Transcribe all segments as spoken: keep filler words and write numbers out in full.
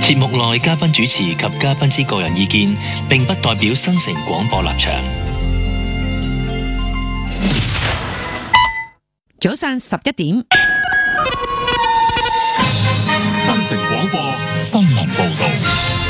節目內嘉賓主持及嘉賓之個人意見，並不代表新城廣播立場。 早上十一點， 新城廣播新聞報道。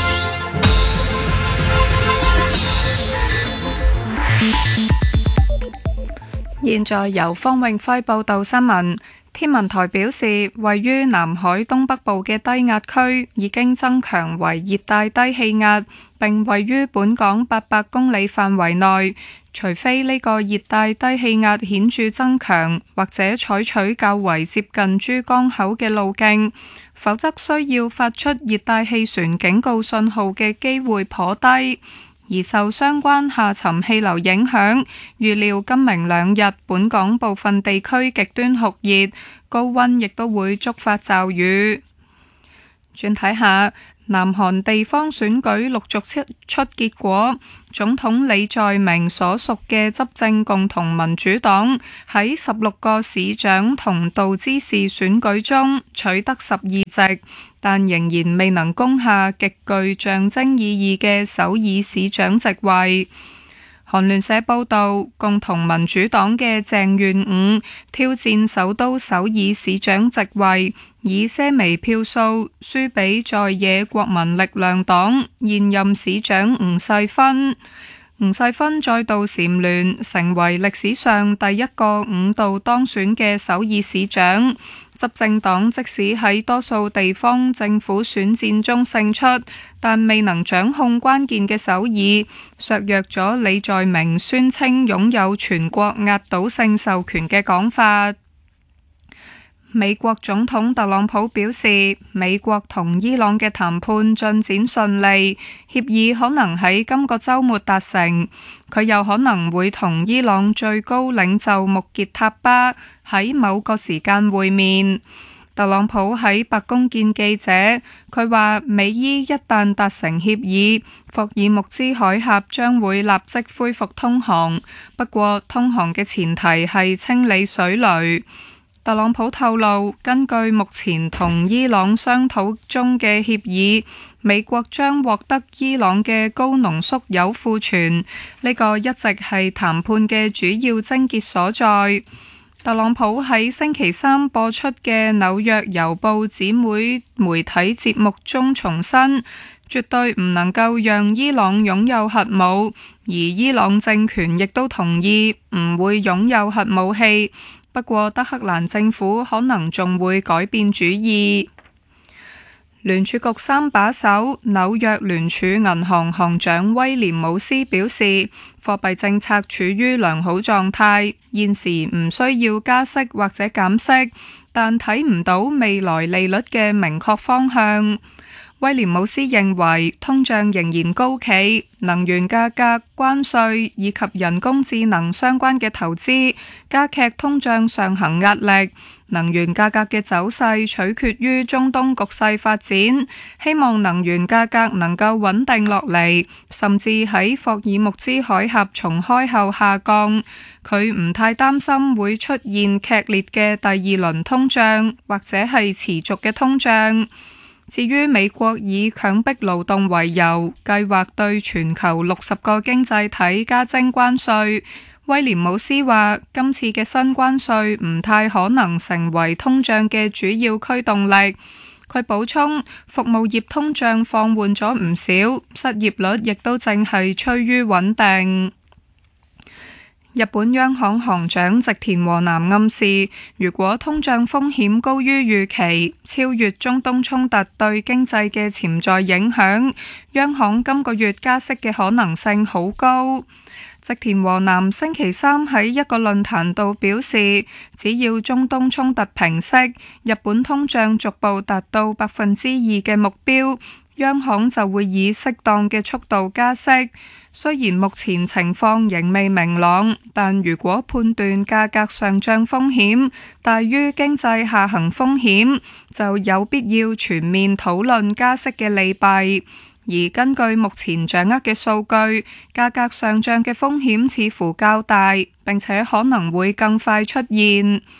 現在由方永輝報道新聞。天文台表示，位於南海東北部嘅低壓區已經增強為熱帶低氣壓，並位於本港八百公里範圍內。除非呢個熱帶低氣壓顯著增強，或者採取較為接近珠江口嘅路徑，否則需要發出熱帶氣旋警告信號嘅機會頗低。而受相關下沉氣流影響，預料今明兩日本港部分地區極端酷熱，高溫亦都會觸發驟雨。轉睇下，南韓地方選舉陸續出出結果，總統李在明所屬嘅執政共同民主黨喺十六個市長同道知事選舉中取得十二席，但仍然未能攻下極具象徵意義嘅首爾市長席位。韓聯社報道，共同民主黨嘅鄭元午挑戰首都首爾市長席位，以些微票數輸俾在野國民力量黨現任市長吳世勳。吳世勳再度蟬聯，成為歷史上第一個五度當選嘅首爾市長。執政黨即使喺多數地方政府選戰中勝出，但未能掌控關鍵嘅首爾，削弱咗李在明宣稱擁有全國壓倒性授權嘅講法。美國總統特朗普表示，美國同伊朗嘅談判進展順利，協議可能喺今個週末達成。佢又可能會同伊朗最高領袖穆傑塔巴喺某個時間會面。特朗普喺白宮見記者，佢話美伊一旦達成協議，霍爾木茲海峽將會立即恢復通航，不過通航嘅前提係清理水雷。特朗普透露，根據目前同伊朗商討中嘅協議，美國將獲得伊朗嘅高濃縮鈾庫存，呢個一直係談判嘅主要症結所在。特朗普喺星期三播出嘅紐約郵報姊妹媒體節目中重申，絕對唔能夠讓伊朗擁有核武，而伊朗政權亦都同意唔會擁有核武器。不過德黑蘭政府可能仲會改變主意。聯儲局三把手紐約聯儲銀行行長威廉姆斯表示，貨幣政策處於良好狀態，現時唔需要加息或者減息，但睇唔到未來利率嘅明確方向。威廉姆斯認為通脹仍然高企，能源價格、關稅以及人工智能相關嘅投資加劇通脹上行壓力。能源價格嘅走勢取決於中東局勢發展，希望能源價格能夠穩定落嚟，甚至喺霍爾木茲海峽重開後下降。佢唔太擔心會出現劇烈嘅第二輪通脹，或者係持續嘅通脹。至於美國以強迫勞動為由，計劃對全球六十個經濟體加徵關稅，威廉姆斯話今次嘅新關稅唔太可能成為通脹嘅主要驅動力。佢補充，服務業通脹放緩咗唔少，失業率亦都正係趨於穩定。日本央行行長植田和男暗示，如果通脹風險高於預期，超越中東衝突對經濟嘅潛在影響，央行今個月加息嘅可能性好高。植田和男星期三喺一個論壇度表示，只要中東衝突平息，日本通脹逐步達到百分之二嘅目標，央行就會以適當嘅速度加息。雖然目前情況仍未明朗，但如果判斷價格上漲風險大於經濟下行風險，就有必要全面討論加息嘅利弊。而根據目前掌握嘅數據，價格上漲嘅風險似乎較大，並且可能會更快出現。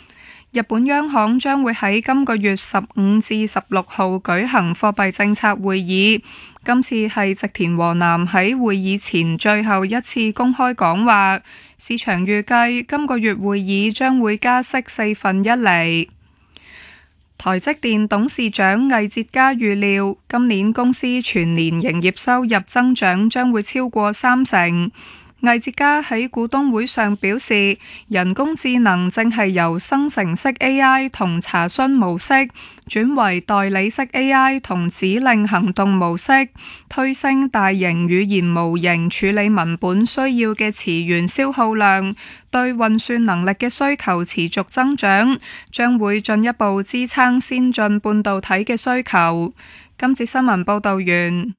日本央行將會喺今個月十五至十六號舉行貨幣政策會議，今次係植田和男喺會議前最後一次公開講話。市場預計今個月會議將會加息四分一厘。台積電董事長魏哲家預料，今年公司全年營業收入增長將會超過三成。魏哲家喺股東會上表示，人工智能正係由生成式 A I 同查詢模式轉為代理式 A I 同指令行動模式，推升大型語言模型處理文本需要嘅詞源消耗量，對運算能力嘅需求持續增長，將會進一步支撐先進半導體嘅需求。今節新聞報道完。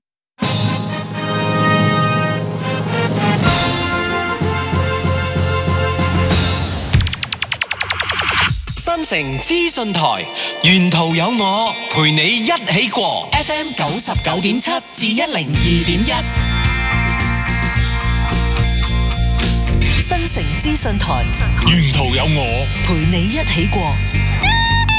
新城資訊台，沿途有我陪你一起過 F M 九十九點七至一零二點一。 新城資訊台， 沿途有我陪你一起過。